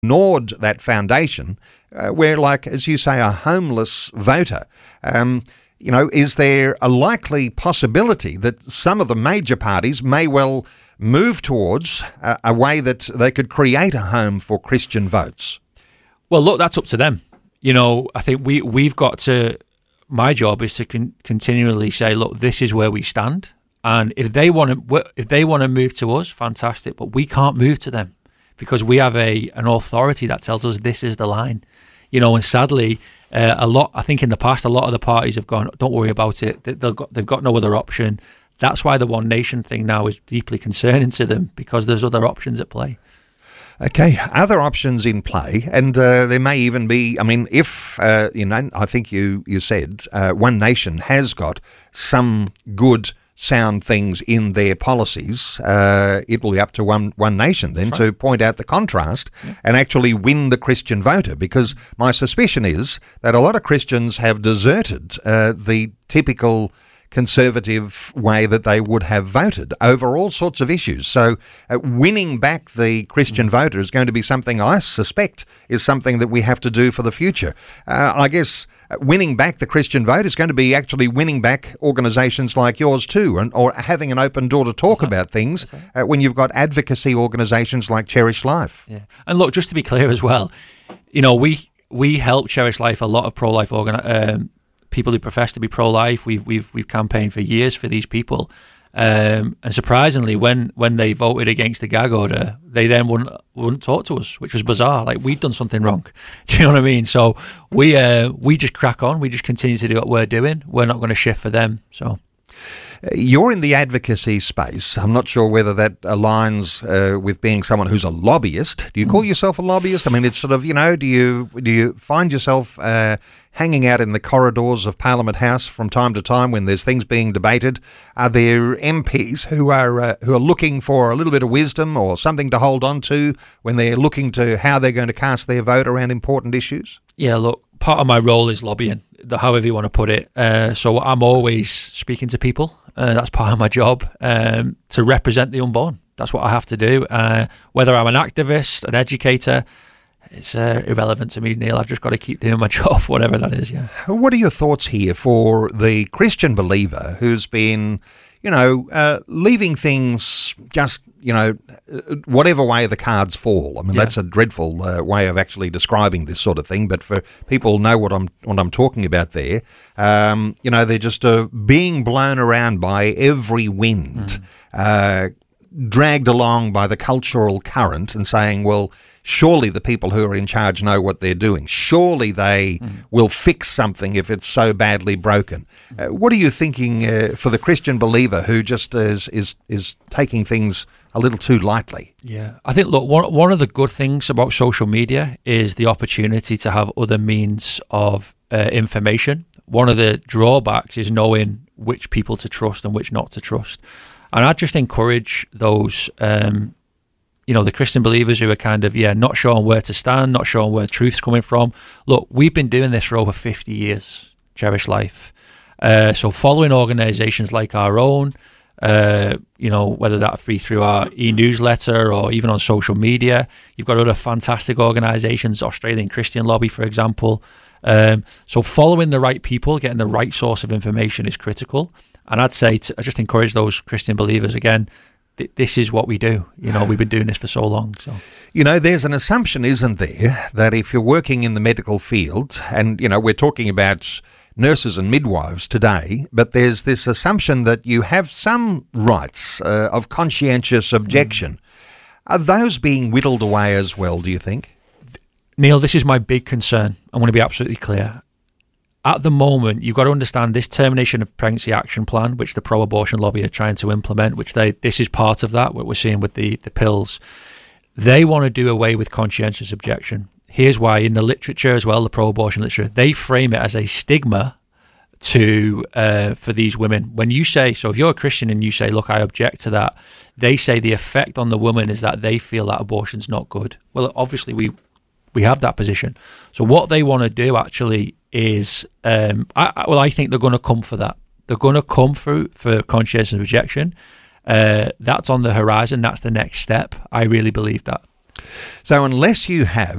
ignored that foundation, we're like, as you say, a homeless voter. Is there a likely possibility that some of the major parties may well move towards a way that they could create a home for Christian votes? Well, look, that's up to them. I think we've got to. My job is to continually say, look, this is where we stand, and if they want to move to us, fantastic. But we can't move to them because we have an authority that tells us this is the line. And sadly, I think in the past, a lot of the parties have gone, don't worry about it. They've got no other option. That's why the One Nation thing now is deeply concerning to them, because there's other options at play. Okay, other options in play, and there may even be, if, I think you said One Nation has got some good, sound things in their policies, it will be up to One Nation then to point out the contrast and actually win the Christian voter, because my suspicion is that a lot of Christians have deserted the typical conservative way that they would have voted over all sorts of issues. So winning back the Christian voter is going to be something I suspect is something that we have to do for the future. I guess winning back the Christian vote is going to be actually winning back organisations like yours too, or having an open door to talk about things when you've got advocacy organisations like Cherish Life. Yeah. And look, just to be clear as well, we help Cherish Life, a lot of pro-life people who profess to be pro-life. We've campaigned for years for these people, and surprisingly, when they voted against the gag order, they then wouldn't talk to us, which was bizarre. Like, we'd done something wrong. Do you know what I mean? So we just crack on. We just continue to do what we're doing. We're not going to shift for them. So. You're in the advocacy space. I'm not sure whether that aligns with being someone who's a lobbyist. Do you call yourself a lobbyist? It's sort of, do you find yourself hanging out in the corridors of Parliament House from time to time when there's things being debated? Are there MPs who are looking for a little bit of wisdom or something to hold on to when they're looking to how they're going to cast their vote around important issues? Yeah, look, part of my role is lobbying, however you want to put it. So I'm always speaking to people. That's part of my job, to represent the unborn. That's what I have to do. Whether I'm an activist, an educator, it's irrelevant to me, Neil. I've just got to keep doing my job, whatever that is, yeah. What are your thoughts here for the Christian believer who's been, leaving things just, whatever way the cards fall? That's a dreadful way of actually describing this sort of thing, but for people know what I'm talking about there, they're just being blown around by every wind, dragged along by the cultural current and saying, well, surely the people who are in charge know what they're doing. Surely they will fix something if it's so badly broken. What are you thinking for the Christian believer who just is taking things a little too lightly? Yeah, I think, look, one of the good things about social media is the opportunity to have other means of information. One of the drawbacks is knowing which people to trust and which not to trust. And I just encourage those the Christian believers who are kind of, not sure on where to stand, not sure on where truth's coming from. Look, we've been doing this for over 50 years, Cherish Life. So following organisations like our own, whether that be through our e-newsletter or even on social media, you've got other fantastic organisations, Australian Christian Lobby, for example. So following the right people, getting the right source of information is critical. And I'd say, I just encourage those Christian believers, again, this is what we do. We've been doing this for so long. So, there's an assumption, isn't there, that if you're working in the medical field, and, we're talking about nurses and midwives today, but there's this assumption that you have some rights of conscientious objection. Are those being whittled away as well, do you think? Neil, this is my big concern. I want to be absolutely clear. At the moment, you've got to understand this termination of pregnancy action plan, which the pro-abortion lobby are trying to implement, this is part of that, what we're seeing with the pills. They want to do away with conscientious objection. Here's why. In the literature as well, the pro-abortion literature, they frame it as a stigma for these women. When you say, so if you're a Christian and you say, look, I object to that, they say the effect on the woman is that they feel that abortion's not good. Well, obviously we have that position. So what they want to do actually is, I think they're going to come for that. They're going to come for conscientious objection. That's on the horizon. That's the next step. I really believe that. So unless you have